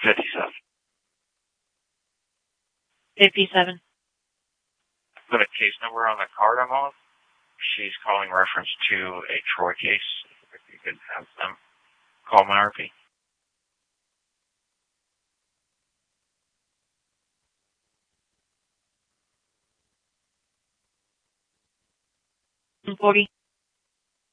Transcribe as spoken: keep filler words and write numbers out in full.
fifty-seven. fifty-seven. Put a case number on the card I'm on. She's calling reference to a Troy case. If you could have them call my R P. forty.